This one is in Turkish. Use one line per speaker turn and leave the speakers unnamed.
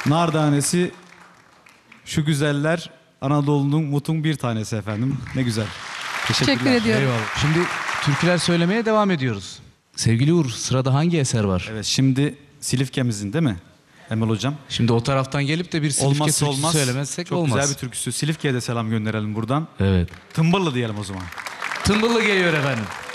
Nar tanesi, şu güzeller Anadolu'nun mutun bir tanesi efendim. Ne güzel.
Teşekkür ediyorum.
Eyvallah. Şimdi türküler söylemeye devam ediyoruz. Sevgili Uğur, sırada hangi eser var?
Evet, şimdi Silifke'mizin değil mi Emel Hocam?
Şimdi o taraftan gelip de bir Silifke
Olmazsa
türküsü
olmaz.
söylemezsek
Çok
olmaz.
güzel bir türküsü. Silifke'ye de selam gönderelim buradan.
Evet.
Tımbırlı diyelim o zaman.
Tımbıllı geliyor efendim.